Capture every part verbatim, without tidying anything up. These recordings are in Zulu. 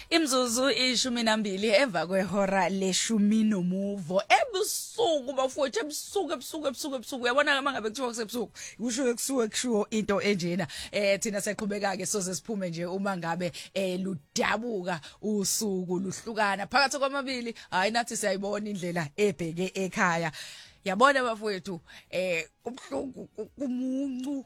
Imzuzu ishumi nambili emva kwehora leshumi nomuvo ebusuku bafowethu ebusuku ebusuku ebusuku ebusuku uyabona mangabe kuthiwa kusebusuku kusho kusuke kusho into enjena eh thina siqhubeka ke soze siphume nje uma ngabe eh ludabuka usuku luhlukana phakathi kwamabili hayi nathi siyayibona indlela ebheke ekhaya yabona bafowethu eh kubhlungu kumuncu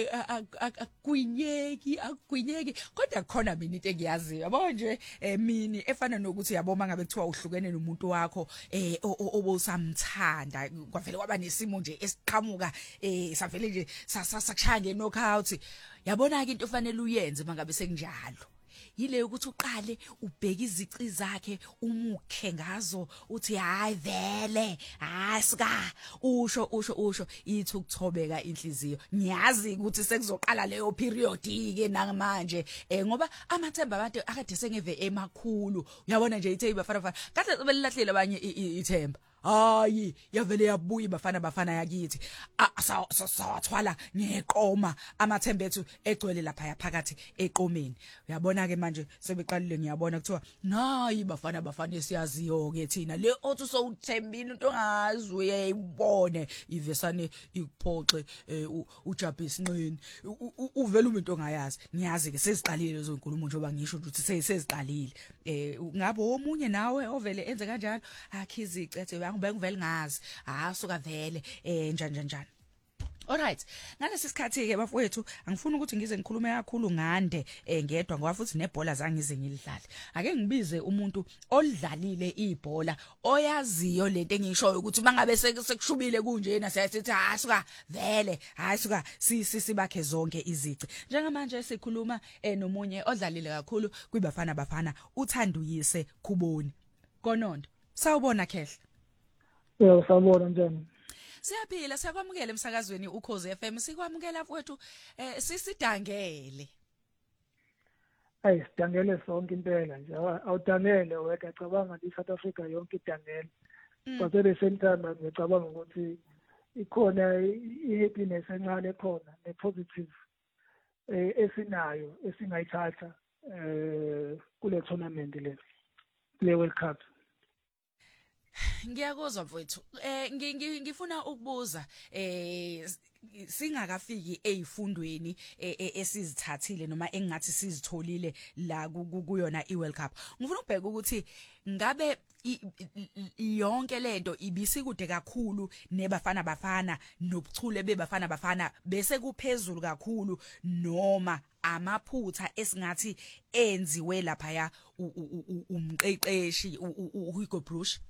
akugwinyeki akugwinyeki kodwa khona mina into engiyaziyo yabo nje mini efana nokuthi yabo mangabe kuthiwa uhlukene nomuntu wakho eh obosamthanda kwavele kwaba nesimo nje esiqhamuka eh savele nje sakushaya nge knockout yabona ke into ofanele uyenze mangabe sekunjalo yile ukuthi uqale ubheka izici zakhe umukhe ngazo uthi hayi vele hayi sika usho usho usho ithi ukuthobeka inhliziyo ngiyazi ukuthi sekuzoqala leyo period ke namanje eh ngoba amathemba abantu akade sengeve emakhulu uyabona nje ithe ibafana fana kade belilahlile abanye ithemba hayi yavele yabuya bafana bafana yakithi sawathwala ngeqoma amathemba ethu egcwele lapha phakathi eqomeni uyabona ke manje sebeqalile ngiyabona kuthiwa nayi bafana bafana siyaziyo ke thina le othi sowuthembile into ongazi uyayibone ivesane ikuphoxe uJabu isinqeni uvela umuntu ongayazi ngiyazi ke seziqalile lezo nkulumo njengoba ngisho ukuthi seziqalile eh ngabe omunye nawe ovele enze kanjalo akhizice ethi ngivele ngazi ha suka vele eh njani njani njani. Alright, ngalesi sikhathi ke bafowethu angifuni ukuthi ngize ngikhulume kakhulu ngande eh ngedwa ngoba futhi nebhola zangize ngilidlale. Ake ngibize umuntu olidlalile ibhola oyaziyo lento engishoyo ukuthi mangabe sekushubile kunjena siyathi ha suka vele ha suka sisibakhe zonke izici. Njengamanje sikhuluma eh nomunye odlalile kakhulu kwibafana bafana uThanduyise Khuboni. Konondo, sawubona Khehle. Yebo sabona njani. Siyaphila siyakwamukela emsakazweni uKhozi F M sikwamukela mfowethu eh sisidangele. Ayi sidangele sonke impela nje awudangele weka cabanga ukuthi South Africa yonke idangele. But at the same time ngicabanga ukuthi ikhona ihappiness encane khona ne positive eh esinayo esingayithatha eh kule tournament le le World Cup. Ngiyakuzwa mfowethu eh ngifuna ukubuza eh singakafiki ezifundweni esizithathile noma engathi sizitholile la kuyona iWorld Cup ngifuna ukubheka ukuthi ngabe yonke lento ibisikude kakhulu nebafana bafana nobuchule bebafana bafana bese kuphezulu kakhulu noma amaphutha esingathi enziwe lapha ya umqeqeshi uHugo Broos.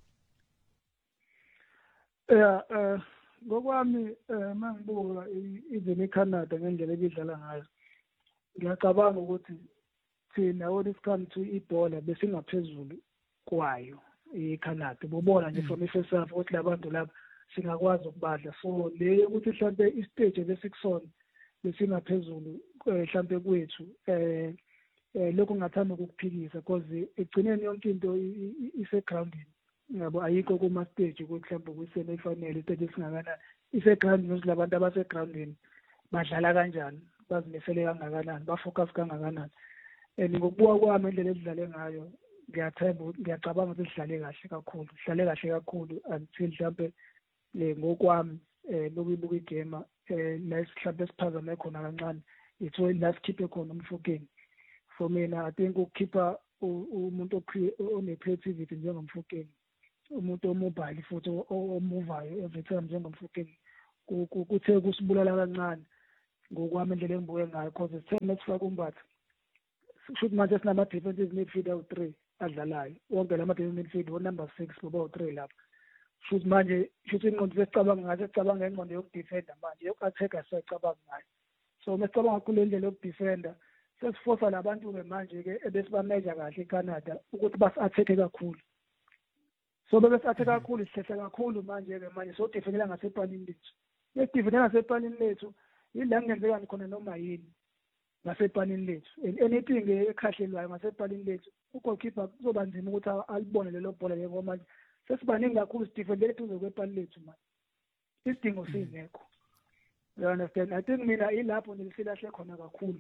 Yeah, eh ngokwami mangibuka izini eCanada ngendlela ebidlala ngayo. Ngiyacabanga ukuthi thina when it comes to ibhola besingaphezulu kwayo eCanada. Bobona nje from ifirst half ukuthi labantu laba singakwazi ukubadla. So le ukuthi mhlambe istage lesikusona besingaphezulu mhlambe kwethu eh lokho ngathanda ukukuphikisa because egcineni yonke into ise grounding. Ngabo ayikho kuma stage ukuthi mhlawumbe kwisene ifanele stage singakana ise ground nje labantu abase groundini badlala kanjani bazimisele kangakanani bafocus kangakanani and ngokubuka kwami indlela edlale ngayo ngiyathemba ngiyacabanga ukuthi sidlale kahle kakhulu sidlale kahle kakhulu until mhlawumbe ngokwami lokuyibuka igame nice mhlawumbe siphazame khona kancane it's when last keep khona umfukeni for mina I think ukukhipha umuntu one creativity njengomfukeni umuntu omobile futhi omuvayo every time njengomfukeni kuthe kusibulala kancane ngokwami indlela engibuke ngayo because it's ten minutes fakumbatha should manje sinama defensive midfielder u three adlalayo wonke lama defensive midfielder o number six boba u three lapha should manje should ingqondo sesicabanga ngathi sicabanga ingqondo yokudefender manje yokatheka sicabanga ngayo so mesicabanga kule ndlela yokudefender sesiforce labantu ke manje ke ebesibameasure kahle eCanada ukuthi basi-attack kakhulu. So bese athe kakhulu sihlehla kakhulu manje ke manje so defendela ngasepalini lethu. Yedifendela ngasepalini lethu yila ngenzeka khona noma yini ngasepalini lethu. Anything ekhahlelwayo ngasepalini lethu ugoalkeeper kuzoba nzima ukuthi alibone lelo bhola lelo manje sesibaningi kakhulu sidefendele tuze kwepalini lethu manje. Isidingo singekho. You understand? I think mina ilapho nilisilahle khona kakhulu.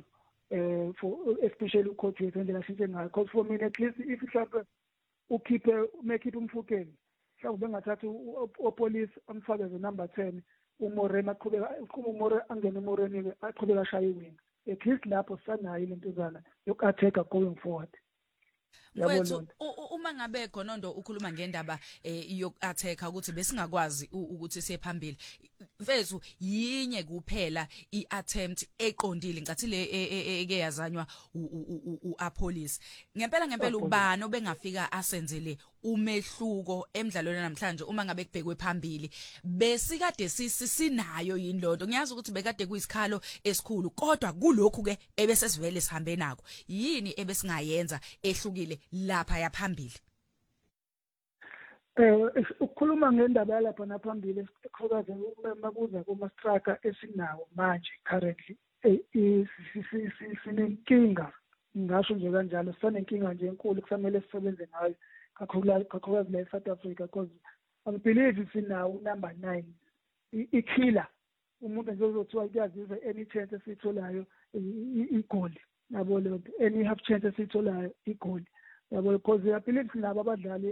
eh for especially ucoach wethu endlela sithe ngayo, because for mina at least if mhlawumbe ukhiphe umekhiphe umfukeni mhlawumbe bengathatha opolice amfakeze number ten umore maqhubeka umore angene umoreni aqhubeka ashaya iwing, at least lapho sanayo lentuzana yokatheka going forward. Mfethu uma ngabe Gonondo ukhuluma ngendaba yokatheka ukuthi besingakwazi ukuthi siye phambili, mfethu yinye kuphela iattempt eqondile ngathi le eke yazanywa uApolice. Ngempela ngempela ubani obengafika asenzele umehluko emidlalweni namhlanje uma ngabe kubhekwe phambili, besikade sisinayo yini lonto. Ngiyazi ukuthi bekade kuyisikhalo esikhulu, kodwa kulokhu ke ebese sivele sihambe nako, yini ebesingayenza ehlukile lapha yaphambili? Eh ukukhuluma ngendaba yalapha naphambili ekhokaze makuza kuma striker esinawo manje currently sinenkinga, ngisho nje kanjalo sinenkinga nje enkulu kusamele sisebenze ngayo kakhulu kakhulu la eSouth Africa, because I believe sinawo number nine ikiller, umuntu nje uzothiwa kuyazizwa any chance esitholayo igoli, yabo le nto, any half chance esitholayo igoli, yabo, because I believe sinabo abadlali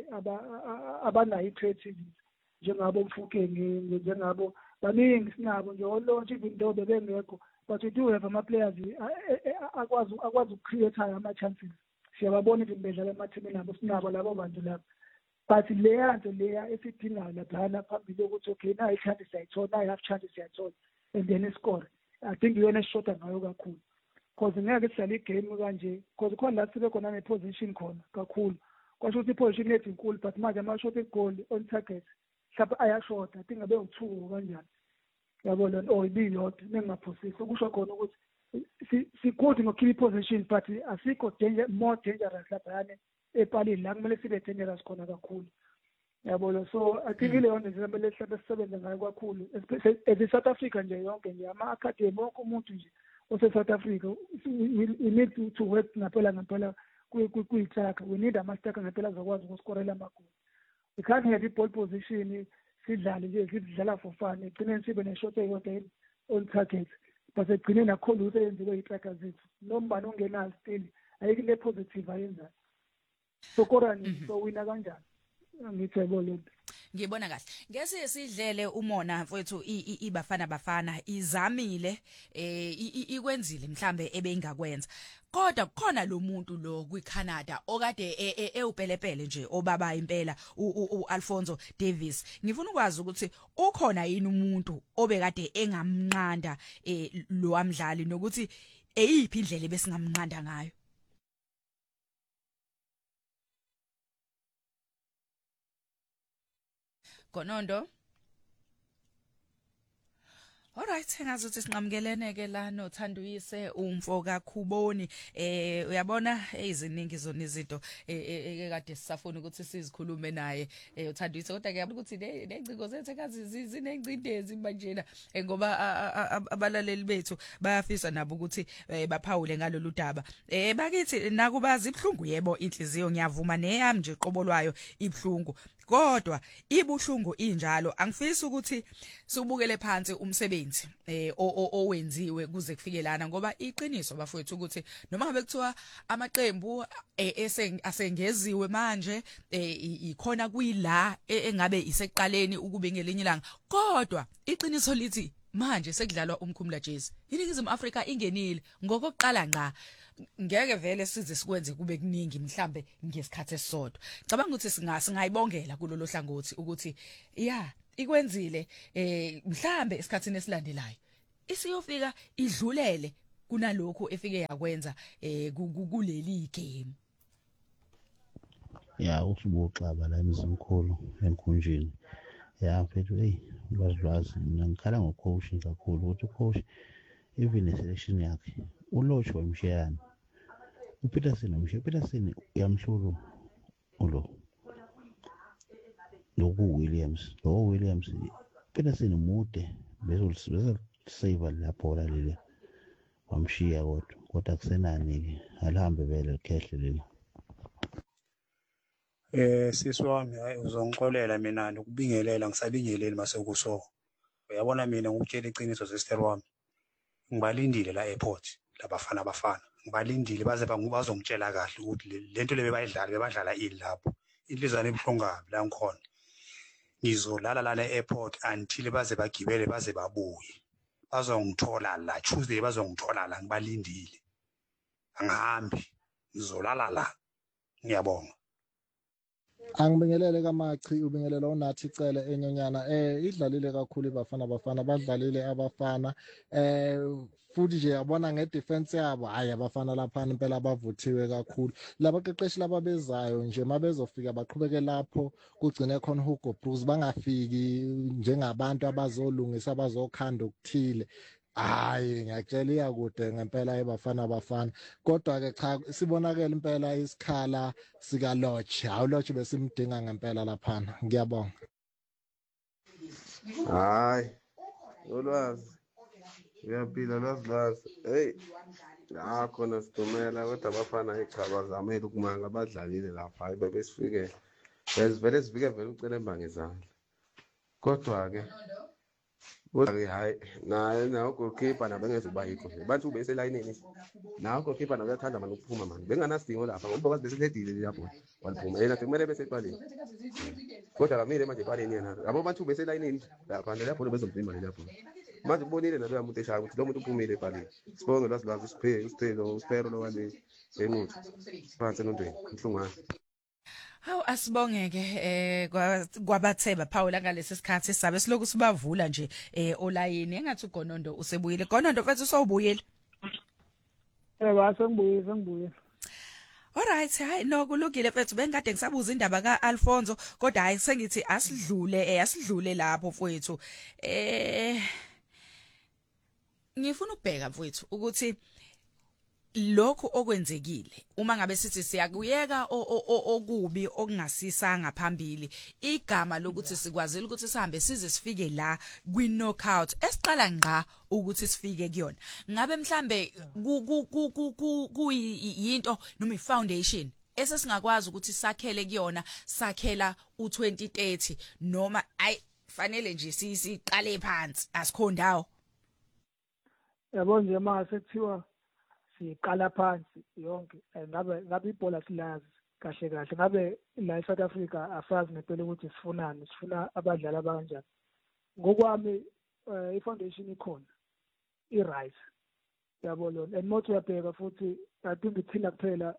abanayo creativity njengabo Mfukeni, njengabo baningi sinabo nje olonje even though bebengekho, but we do have ama players akwazi akwazi ukucreate ama chances. Siyababona ukuthi bedlala emathimini nabo sinabo labo bantu lapha, but leya nto leya esidingayo laphana phambili ukuthi okay na i-chance siyayithola, i-half chance siyayithola and then score. I think yona eshoda ngayo kakhulu, because ngeke sidlale igame kanje, because khona la sibe khona ne-position khona kakhulu, kwasho ukuthi i-position yethu inkulu, but manje ama-shot egoli on target mhlawumbe ayashoda, I think abe u-two kanjani, yabo lento or ibiyodwa nengingaphosisi, okusho khona ukuthi si-good ngokukhipha i-position but asikho danger more dangerous laphayana epalini la kumele sibe dangerous khona kakhulu, yabo. So I think ile yonto nje kumele sihlale sisebenze ngayo kakhulu as South Africa nje yonke nje ama-academy wonke umuntu nje ose-South Africa we need to, to work ngempela ngempela kuyitaka, we need ama-striker ngempela azokwazi ukuskorela amagoli. We can't have i-ball position sidlale nje sidlala for fun, egcineni sibe ne-shot eyodwa on target, but egcineni akhona ukuthi eyenziwe i-tracker zethu nombani ongenayo still ayike le positive ayenzayo. So korani so wina kanjani ngithi yebo lento. Ngibona kahle ngese sidlele umona mfowethu ibafana bafana izamile eh ikwenzile mhlambe ebengakwenza, kodwa kukhona lo muntu lo kwiCanada okade ewupelepele nje obaba impela uAlfonso Davies. Ngifuna ukwazi ukuthi ukhona yini umuntu obekade engamnqanda lo wamdlali nokuthi eyiphi indlela besingamnqanda ngayo. Gonondo. Alright, ngazuthi sinqamukelene ke la noThanduyise umfoka Khuboni. Eh uyabona eziningi zona izinto ekade sisafuna ukuthi sizikhulume naye uThanduyise, kodwa ke yabona ukuthi neciko zethu ekazi zinengcindezi manjena ngoba abalaleli bethu bayafisa nabo ukuthi baphawule ngalolu daba. Eh bakithi nakubazi ibhlungu yebo inhliziyo ngiyavuma neyami nje qobolwayo ibhlungu. Kodwa ibuhlungu injalo, angifisi ukuthi subukele phansi umsebenzi eh owenziwe kuze kufike lana, ngoba iqiniso bafowethu ukuthi noma ngabe kuthiwa amaqembu asengeziwe manje ikhona kuyila engabe iseqaleni ukube ngelinye ilanga, kodwa iqiniso lithi manje sekudlalwa umkhumula jezi. iNingizimu Afrika ingenile ngokokuqala nqa, ngeke vele size sikwenze kube kuningi mhlambe ngesikhathi esisodwa. Cabanga ukuthi singayibongela kulolu hlangothi ukuthi ya ikwenzile eh mhlambe esikhathini esilandelayo isiyofika idlulele kunalokho efike yakwenza eh kuleli game. Ya usubuxaba la emzimkhulu emkhunjini. Ya mfethu hey ulwazi ngikhala ngocoach kakhulu ukuthi coach even selection yakhe ulotsho emshiyana uPeterson umshiya Peterson uyamhlulu ulo loku Williams lo Williams Peterson mude bese save la bhola lele wamshiya kodwa kodwa kusenani ke alihambe vele khehle leli. Eh siswami hayi uzongixolela mina ukubingelela ngisabingeleli masekuso. Uyabona mina ngukutshela iqiniso sister wami. Ngibalindile la airport labafana abafana. ngibalindile baze bazongitshela kahle ukuthi lento le bebayidlala bebadlala ilapho inhlizwane ebuhlungu kabi la ngikhona ngizolala la e-airport until baze bagibele baze babuye bazongithola la Tuesday bazongithola la ngibalindile angihambi ngizolala la ngiyabonga Angibingelele kaMachi ubingelela unathi icele enyonyana eh idlalile kakhulu ibafana bafana badlalile abafana eh futhi nje yabona ngedefense yabo hayi abafana lapha impela bavuthiwe kakhulu labaqeqeshi laba bezayo nje mabezofika baqhubeke lapho kugcine khona Hugo Bruce bangafiki njengabantu abazolungisa abazokhanda ukuthile hayi ngiyakutshela iyakude ngempela ebafana abafana kodwa ke cha sibonakala impela isikhala sika Lodge hawu Lodge besimdinga ngempela lapha ngiyabonga hayi ulwazi uyaphila lwazi hey la khona sidumela kodwa abafana echa bazamela ukumanga abadlalile lapha hayi bebesifike bezivele sivike vele ucela emba ngezandla kodwa ke Hayi hayi naye nawo goalkeeper nabengeze bayikho bantu bese line nawo goalkeeper nawo uyathanda manje ukuphuma manje benganasidingo lapha ngoba kwazi beseledile lapho waliphuma yena kumele bese eqaleni kodwa kamile manje eqaleni yena yabo bantu bese line lapha lapho bezomzimba lapho manje ubonile nalo umuntu eshaya ukuthi lo muntu uphumile eqaleni sibonge lwazi lwazi usiphe usiphe uspero lo wale enquthu phansi nondweni inhlungwane Hawu asibongeke eh kwabatheba Paula ngalesi sikhathi sabe siloku sibavula nje eh olayini engathi uGonondo usebuyile Gonondo mfethu usawubuyile Eh wasengibuyile sengibuyile Alright hayi no kulungile mfethu bengikade ngisabuza indaba kaAlfonso kodwa hayi sengithi asidlule eh asidlule lapho mfethu eh ngifuna ukubheka mfethu ukuthi lokho okwenzekile uma ngabe sithi siyakuyeka okubi okungasisanga phambili igama lokuthi sikwazile ukuthi sihambe size sifike la kwi knockout esiqala ngqa ukuthi sifike kuyona ngabe mhlambe kuyinto noma ifoundation esesingakwazi ukuthi sakhele kuyona sakhela u twenty thirty noma ay fanele nje siqale phansi asikhondawo yabo nje mase kuthiwa siqala phansi yonke ngabe ngabe ibhola silazi kahle kahle ngabe la eSouth Africa asazi ngempela ukuthi sifunani sifuna abadlali abanjani ngokwami ifoundation ikhona i-right yabo lo and more uyabheka futhi I think ithina kuphela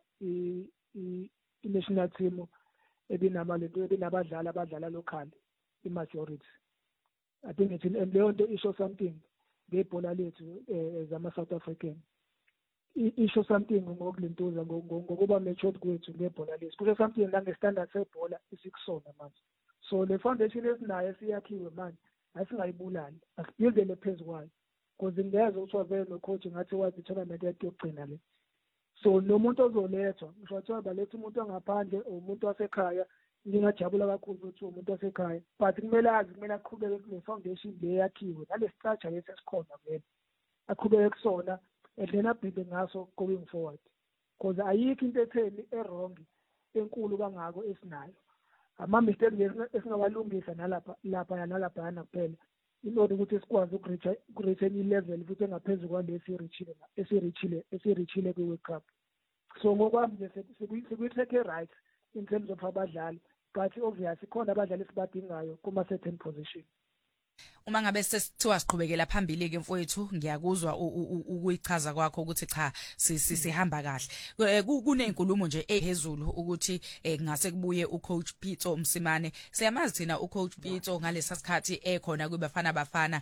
i-national team ebinamalento ebinabadlali abadlala local i-majority I think it's and leyo nto isho something ngebhola lethu zama South African isho something ngokulentuza ngokuba matured kwethu ngebhola lethu kusho something nange standard sebhola isikusona manje so le foundation esinayo siyakhiwe manje asingayibulali asibuildele phezukwayo because ngeze uthi wavele no coach ngathi wathi tournament yokugcina le so lo muntu ozolethwa ngisho ukuthi baletha umuntu ongaphandle umuntu wasekhaya ngingajabula kakhulu ukuthi umuntu wasekhaya but kumele azi kumele aqhubeke kule foundation le yakhiwe nale structure lesi esikhona vele aqhubeke kusona and then abhide ngaso going forward because ayikho into etheni errong enkulu kangako esinayo ama mistakes esingawalungisa nalapha lapha nalapha kuphela in order ukuthi sikwazi ukureach ukureach any level futhi engaphezulu kwalesi reachile esirichile esirichile kwi World Cup so ngokwami nje sikuyithethe right in terms of abadlali but obviously khona abadlali sibadingayo kuma certain position uma ngabe sesithiwa siqhubekela phambili ke mfowethu ngiyakuzwa ukuyichaza kwakho ukuthi cha sihamba kahle kunenkulumo nje ephezulu ukuthi ngase kubuye ucoach Pitso Msimane siyamazi thina ucoach Pitso ngalesa sikhathi ekhona kwibafana bafana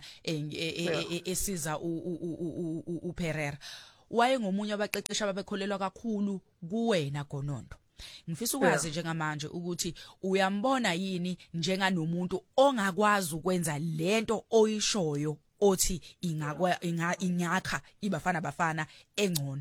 esiza uPerera waye ngomunye abaqeqesha ababekholelwa kakhulu kuwena Gonondo ngifisa ukwazi njengamanje ukuthi uyambona yini njenganomuntu ongakwazi ukwenza lento oyishoyo othi ingakwa ingakha ibafana bafana engcono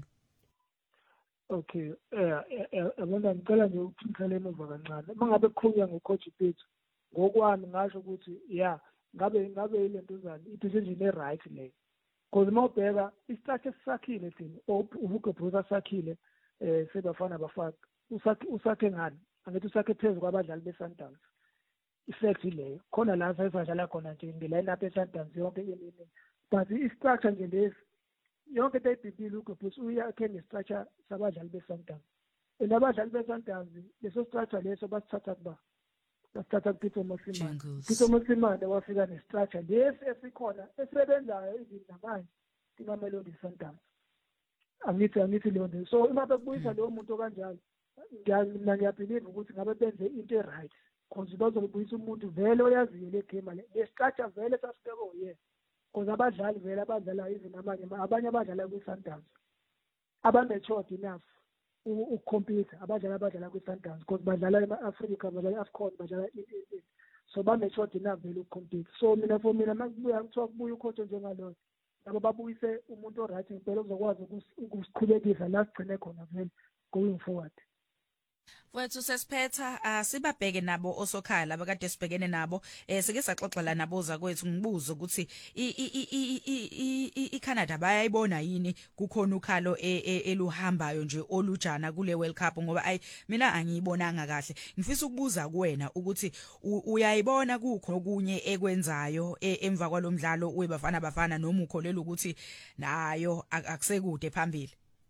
okay eh yabona ngicela nje ukuthintela emuva kancane mangabe kukhulunywa ngocoach Pitso ngokwami ngasho ukuthi yeah ngabe ngabe ilento zani i-decision e-right le because mawubheka istructure sakhile thina uvuke Bruce sakhile eh sebafana bafaka usakhe usakhe ngani angithi usakhe phezulu kwabadlali beSundowns effect leyo khona la sayidlala khona nje ngeline up eSundowns yonke yini but istructure nje lesi yonke into ayibhibhile uGobus uyakhe ngestructure sabadlali beSundowns. And abadlali beSundowns leso structure leso basithatha kuba basithatha kuPeter Mosimane. Peter Mosimane wafika nestructure lesi esikhona esebenzayo even namanje iMamelodi Sundowns. Angithi angithi leyo nto. So uma bekubuyisa leyo muntu okanjalo mina ngiyabelieve ukuthi ngabe benze into right because bazobuyisa umuntu vele oyaziyo le game le. Le structure vele sasibeko yena. Because abadlali vele abadlala even amanye abanye abadlala kwiSundowns abamatured enough ukucompete abadlali abadlala kwiSundowns because badlala ema-Africa badlala e-AFCON badlala e-E so bamatured enough vele ukucompete. So mina for mina makubuya kuthiwa kubuya ukhojo njengaloyo labo babuyise umuntu oright impela uzokwazi ukusiqhubekisa la sigcine khona vele going forward. Wethu sesiphetha asibabheke nabo osokhala abakade sibhekene nabo eh sike saxoxela nabo za kwethu ngibuza ukuthi iCanada bayayibona yini kukhona ukhalo eluhambayo nje olujana kule World Cup ngoba ay mina angiyibonanga kahle. Ngifisa ukubuza kuwena ukuthi uyayibona kukho okunye ekwenzayo emva kwalomdlalo webafana bafana noma ukholela ukuthi nayo akusekude phambili.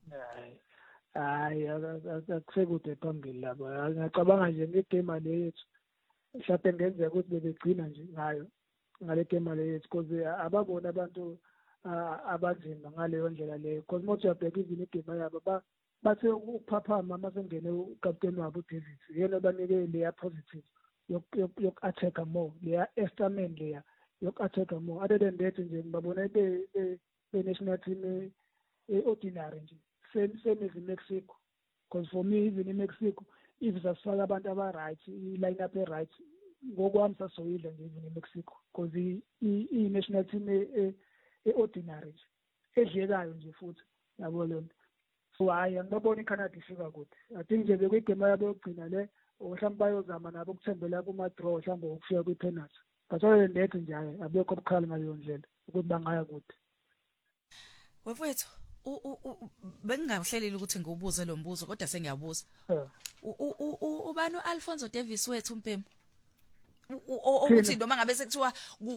Hayi akusekude phambili lapha ngiyacabanga nje ngegame le yethu mhlawumbe ngenzeka ukuthi bebegcina nje ngayo ngale game le yethu because ababona abantu abanzima ngaleyo ndlela leyo because mothi yabheka izini igame yabo bathe ukuphaphama uma sengene ukapteni wabo uDavid yena banike leya positive yok attack more leya estamina leya yok attack more other than that nje ngibabona be be national team ordinary nje same same as in Mexico because for me even in Mexico if zasifaka abantu aba right i-line up e-right ngokwami sasoyidla nje even in Mexico because i national team e-ordinary nje edlekayo nje futhi yabo lento. So hayi angibabona iCanada ifika kude. I think nje bekuyigame yabo yokugcina le mhlawumbe bayozama nabo ukuthembela kuma-draw mhlawumbe ukufika kwi-penalty but other than that nje hayi abekho obukhali ngaleyo ndlela ukuthi bangaya kude. Wefethu bengingahleleli ukuthi ngiwubuze lo mbuzo kodwa sengiyabuza. Ubani uAlfonso Davies wethu umpembu? Ukuthi noma ngabe sekuthiwa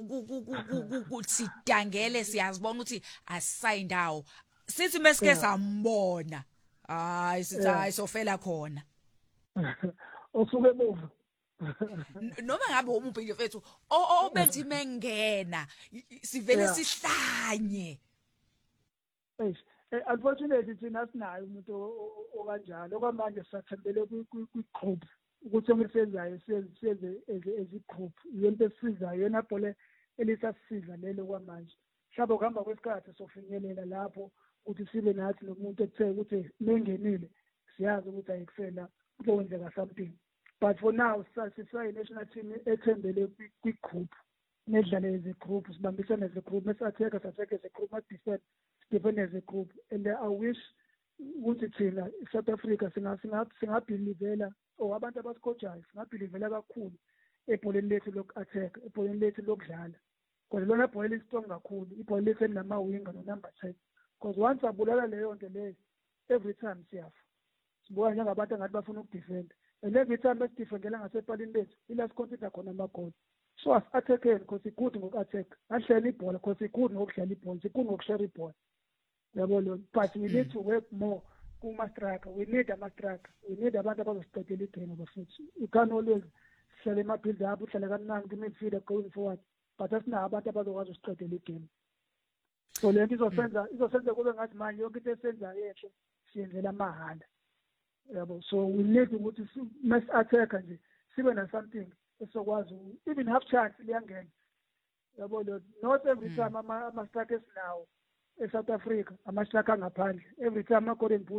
sidangele siyazibona ukuthi asisayini ndawo. Sithi mesike sambona. Hayi sithi hayi sofela khona. Osuke bovu. Noma ngabe umuphi nje mfethu obenza imengena sivele sihlanye. Unfortunately thina sinayo umuntu okanjalo okwamanje sisathembele kwi-group ukuthi ngisenzayo siyenze as i-group yento esizayo yena bhole elisasiza lelo kwamanje mhlawumbe kuhamba kwesikhathi sofinyelela lapho ukuthi sibe nathi nomuntu ekuthe ukuthi mengenile siyazi ukuthi ayikusela kuzokwenzeka something but for now sisayi national team ethembele kwi-group nedlale as a group sibambisana as a group mesatheka satheka as a group ma-defend defend as a group and I wish ukuthi thina South Africa singabhilivela or abantu abasikhojayo singabhilivela kakhulu ebholeni lethu loku-attack ebholeni lethu lokudlala because lona ibhola listrong kakhulu ibhola lethu elinamawinga no-number ten because once abulala leyo nto leyo every time siyafa sibuka njengabantu angathi bafuna ukudefenda and every time esidefendela ngasepalini lethu ila siconceda khona amagoli. So as-attackeni because i-good ngoku-attack ahlele ibhola because i-good ngokudlala ibhola i-good ngokushare ibhola yabo lo but we need to work more kuma-striker we need ama-striker we need abantu abazosiqedela igame bafethu you can't always sihlale ema-build up uhlale kamnandi kwi-midfielder going forward but asinawo abantu abazokwazi usiqedela igame. So le nto izosenza izosenza kube ngathi manje yonke into esenzayo enhle siyenzela amahala yabo. So we need ukuthi mas-attacker nje sibe na-something esokwazi even half chance liyangena yabo lo not every time ama-strike esinawo eSouth Africa ama-strike angaphandle every time ama-golden boot